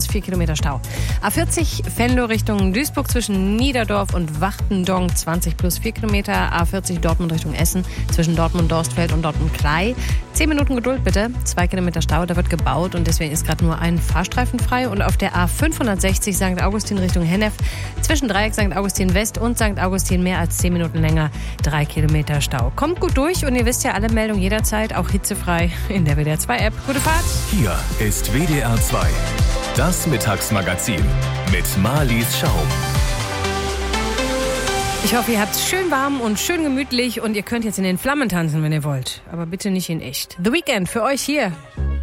4 Kilometer Stau. A40 Venlo Richtung Duisburg zwischen Niederdorf und Wachtendonk 20 plus 4 Kilometer. A40 Dortmund Richtung Essen zwischen Dortmund-Dorstfeld und Dortmund-Klei. 10 Minuten Geduld bitte, 2 Kilometer Stau, da wird gebaut und deswegen ist gerade nur ein Fahrstreifen frei. Und auf der A560 St. Augustin Richtung Hennef zwischen Dreieck St. Augustin West und St. Augustin mehr als 10 Minuten länger, 3 Kilometer Stau. Kommt gut durch und ihr wisst ja, alle Meldungen jederzeit, auch hitzefrei in der WDR 2 App. Gute Fahrt! Hier ist WDR 2, das Mittagsmagazin mit Marlies Schaum. Ich hoffe, ihr habt es schön warm und schön gemütlich und ihr könnt jetzt in den Flammen tanzen, wenn ihr wollt. Aber bitte nicht in echt. The Weeknd für euch hier.